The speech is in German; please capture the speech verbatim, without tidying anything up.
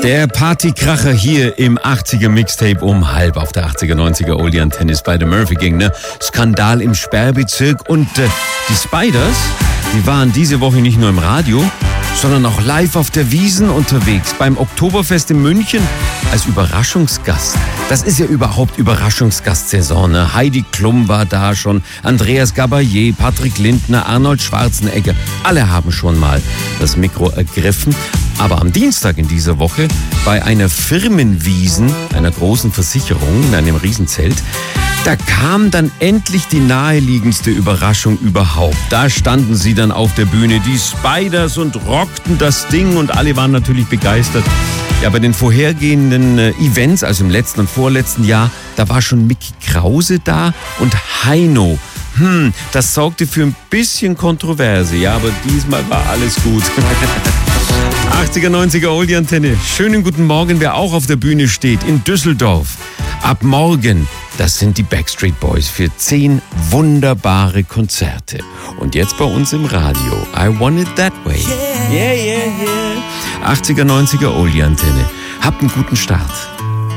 Der Partykracher hier im achtziger Mixtape um halb auf der achtziger, neunziger Oldie Antenne ist bei The Murphy Gang, ne? Skandal im Sperrbezirk und äh, die Spiders, die waren diese Woche nicht nur im Radio, sondern auch live auf der Wiesn unterwegs, beim Oktoberfest in München als Überraschungsgast. Das ist ja überhaupt Überraschungsgastsaison, ne? Heidi Klum war da schon, Andreas Gabayé, Patrick Lindner, Arnold Schwarzenegger. Alle haben schon mal das Mikro ergriffen. Aber am Dienstag in dieser Woche bei einer Firmenwiesn, einer großen Versicherung in einem Riesenzelt, da kam dann endlich die naheliegendste Überraschung überhaupt. Da standen sie dann auf der Bühne, die Spiders, und rockten das Ding und alle waren natürlich begeistert. Ja, bei den vorhergehenden äh, Events, also im letzten und vorletzten Jahr, da war schon Micky Krause da und Heino. Hm, das sorgte für ein bisschen Kontroverse, ja, aber diesmal war alles gut. achtziger, neunziger Oldie Antenne. Schönen guten Morgen, wer auch auf der Bühne steht, in Düsseldorf. Ab morgen, das sind die Backstreet Boys für zehn wunderbare Konzerte. Und jetzt bei uns im Radio, I Want It That Way. Yeah, yeah, yeah. achtziger, neunziger Oldie Antenne. Habt einen guten Start.